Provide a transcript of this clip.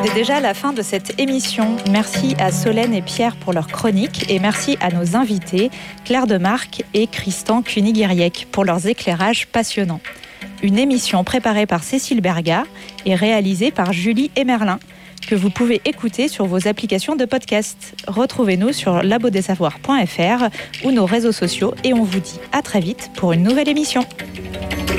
C'est déjà la fin de cette émission. Merci à Solène et Pierre pour leur chronique et merci à nos invités, Claire Demarque et Christan Koenig-Yriek, pour leurs éclairages passionnants. Une émission préparée par Cécile Berga et réalisée par Julie Emerlin, que vous pouvez écouter sur vos applications de podcast. Retrouvez-nous sur labodesavoirs.fr ou nos réseaux sociaux et on vous dit à très vite pour une nouvelle émission.